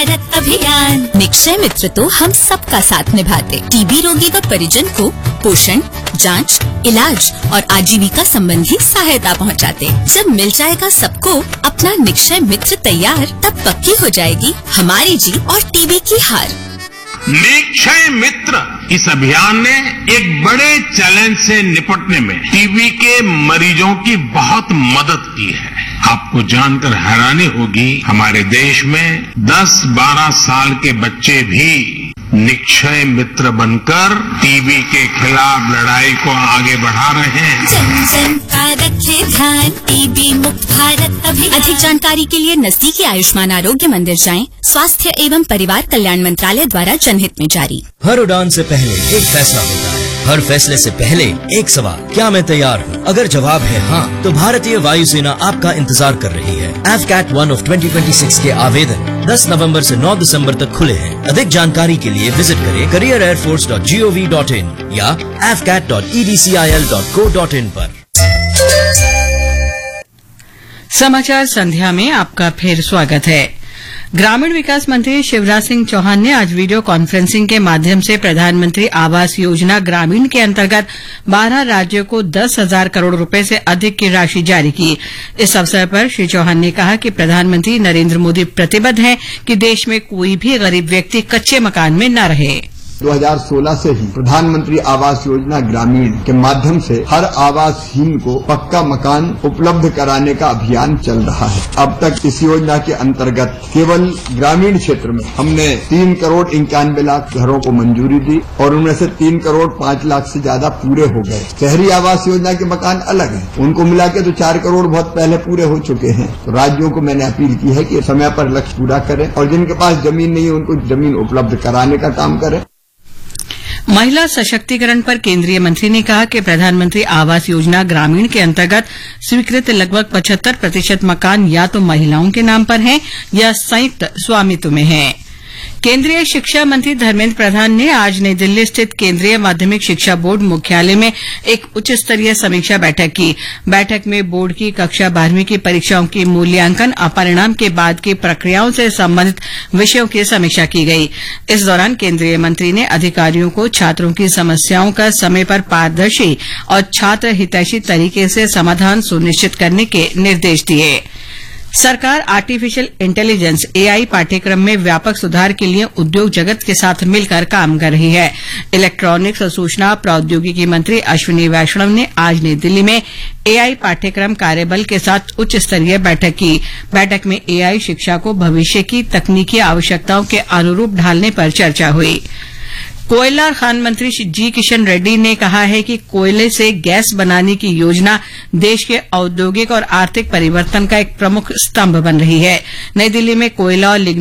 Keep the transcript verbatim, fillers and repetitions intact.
भारत अभियान। निक्षय मित्र तो हम सबका साथ निभाते, टीबी रोगी व परिजन को पोषण, जांच, इलाज और आजीविका संबंधी सहायता पहुंचाते। जब मिल जाएगा सबको अपना निक्षय मित्र तैयार, तब पक्की हो जाएगी हमारी जीत और टीबी की हार। निक्षय मित्र इस अभियान ने एक बड़े चैलेंज से निपटने में टीबी के मरीजों की बहुत मदद की है। आपको जानकर हैरानी होगी, हमारे देश में दस बारह साल के बच्चे भी निक्षय मित्र बनकर टीबी के खिलाफ लड़ाई को आगे बढ़ा रहे हैं। जन जन का रखे ध्यान, टीबी मुक्त भारत अभियान। अधिक जानकारी के लिए नजदीकी आयुष्मान आरोग्य मंदिर जाएं। स्वास्थ्य एवं परिवार कल्याण मंत्रालय द्वारा जनहित में जारी। हर उड़ान से पहले एक फैसला होता है, हर फैसले से पहले एक सवाल, क्या मैं तैयार हूँ? अगर जवाब है हाँ, तो भारतीय वायुसेना आपका इंतजार कर रही है। F cat one of twenty twenty six के आवेदन दस नवंबर से नौ दिसंबर तक खुले हैं। अधिक जानकारी के लिए विजिट करें career air force dot G O V dot in या F cat dot E D C I L dot co dot in पर। समाचार संध्या में आपका फिर स्वागत है। ग्रामीण विकास मंत्री शिवराज सिंह चौहान ने आज वीडियो कॉन्फ्रेंसिंग के माध्यम से प्रधानमंत्री आवास योजना ग्रामीण के अंतर्गत बारह राज्यों को दस हजार करोड़ रुपए से अधिक की राशि जारी की। इस अवसर पर श्री चौहान ने कहा कि प्रधानमंत्री नरेंद्र मोदी प्रतिबद्ध हैं कि देश में कोई भी गरीब व्यक्ति कच्चे मकान में न रहे। दो हज़ार सोलह से ही प्रधानमंत्री आवास योजना ग्रामीण के माध्यम से हर आवासहीन को पक्का मकान उपलब्ध कराने का अभियान चल रहा है। अब तक इस योजना के अंतर्गत केवल ग्रामीण क्षेत्र में हमने तीन करोड़ इक्यानवे लाख घरों को मंजूरी दी और उनमें से तीन करोड़ पांच लाख से ज्यादा पूरे हो गए। शहरी आवास योजना के मकान अलग हैं, उनको मिला के तो चार करोड़ बहुत पहले पूरे हो चुके हैं। तो राज्यों को मैंने अपील की है कि समय पर लक्ष्य पूरा करें और जिनके पास जमीन नहीं है उनको जमीन उपलब्ध कराने का काम करें। महिला सशक्तिकरण पर केंद्रीय मंत्री ने कहा कि प्रधानमंत्री आवास योजना ग्रामीण के अंतर्गत स्वीकृत लगभग पचहत्तर प्रतिशत मकान या तो महिलाओं के नाम पर हैं या संयुक्त स्वामित्व में हैं। केंद्रीय शिक्षा मंत्री धर्मेंद्र प्रधान ने आज नई दिल्ली स्थित केंद्रीय माध्यमिक शिक्षा बोर्ड मुख्यालय में एक उच्च स्तरीय समीक्षा बैठक की। बैठक में बोर्ड की कक्षा बारहवीं की परीक्षाओं की मूल्यांकन और परिणाम के बाद की प्रक्रियाओं से संबंधित विषयों की समीक्षा की गई। इस दौरान केंद्रीय मंत्री ने अधिकारियों को छात्रों की समस्याओं का समय पर पारदर्शी और छात्र हितैषी तरीके से समाधान सुनिश्चित करने के निर्देश दिए। सरकार आर्टिफिशियल इंटेलिजेंस ए आई पाठ्यक्रम में व्यापक सुधार के लिए उद्योग जगत के साथ मिलकर काम कर रही है। इलेक्ट्रॉनिक्स और सूचना प्रौद्योगिकी मंत्री अश्विनी वैष्णव ने आज नई दिल्ली में ए आई पाठ्यक्रम कार्यबल के साथ उच्च स्तरीय बैठक की। बैठक में ए आई शिक्षा को भविष्य की तकनीकी आवश्यकताओं के अनुरूप ढालने पर चर्चा हुई। कोयला और खान मंत्री जी किशन रेड्डी ने कहा है कि कोयले से गैस बनाने की योजना देश के औद्योगिक और आर्थिक परिवर्तन का एक प्रमुख स्तंभ बन रही है। नई दिल्ली में कोयला और